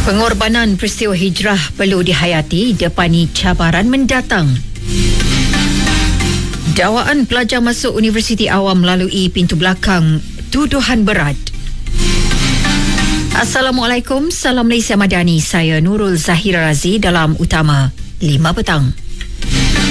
Pengorbanan peristiwa hijrah perlu dihayati depani cabaran mendatang. Dakwaan pelajar masuk Universiti Awam melalui pintu belakang, tuduhan berat. Assalamualaikum, salam Malaysia Madani. Saya Nurul Zahira Razi dalam Utama 5 petang.